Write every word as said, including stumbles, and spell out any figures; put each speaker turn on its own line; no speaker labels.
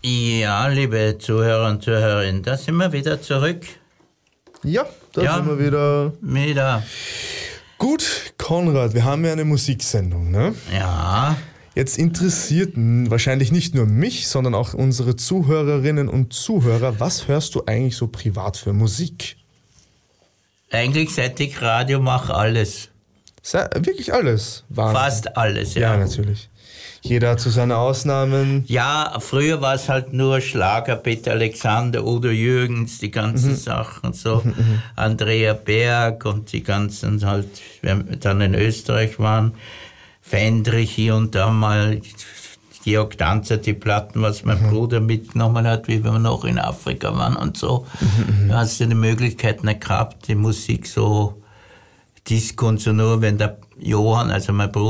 Ja, liebe Zuhörer und Zuhörerinnen, da sind wir wieder zurück.
Ja, da
Ja.
sind wir wieder.
Wieder.
Gut, Konrad, wir haben ja eine Musiksendung, ne?
Ja.
Jetzt interessiert n- wahrscheinlich nicht nur mich, sondern auch unsere Zuhörerinnen und Zuhörer, was hörst du eigentlich so privat für Musik?
Eigentlich seit ich Radio mache, alles.
Sa- wirklich alles. Wahnsinn.
Fast alles,
Ja,
ja.
natürlich. Jeder hat so seine Ausnahmen.
Ja, früher war es halt nur Schlager, Peter Alexander, Udo Jürgens, die ganzen Sachen so, Andrea Berg und die ganzen halt, wenn wir dann in Österreich waren, Fendrich hier und da mal, Georg Danzer, die Platten, was mein Bruder mitgenommen hat, wie wir noch in Afrika waren und so. Da hast du die Möglichkeit nicht gehabt, die Musik so Disco und so, nur wenn der Johann, also mein Bruder,